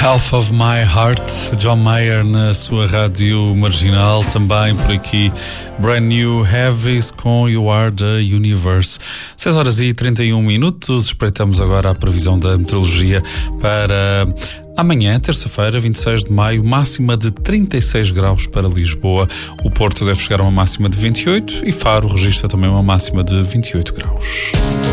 Half of My Heart, John Mayer na sua rádio marginal, também por aqui Brand New Heavies com You Are the Universe. 6h31, espreitamos agora a previsão da meteorologia para amanhã, terça-feira, 26 de maio, máxima de 36 graus para Lisboa. O Porto deve chegar a uma máxima de 28 e Faro registra também uma máxima de 28 graus.